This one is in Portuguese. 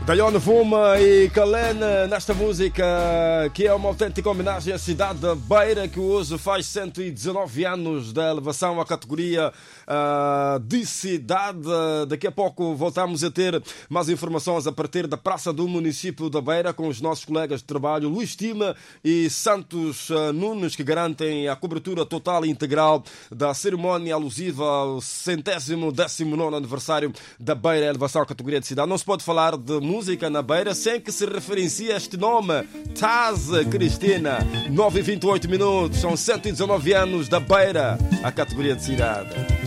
Daione Fuma e Kalene nesta música que é uma autêntica homenagem à cidade da Beira, que hoje faz 119 anos da elevação à categoria de cidade. Daqui a pouco voltamos a ter mais informações a partir da praça do município da Beira com os nossos colegas de trabalho Luís Tima e Santos Nunes, que garantem a cobertura total e integral da cerimónia alusiva ao 119º aniversário da Beira, elevação à categoria de cidade. Não se pode falar de música na Beira sem que se referencie a este nome, Taz Cristina. 9h28, são 119 anos da Beira, a categoria de cidade.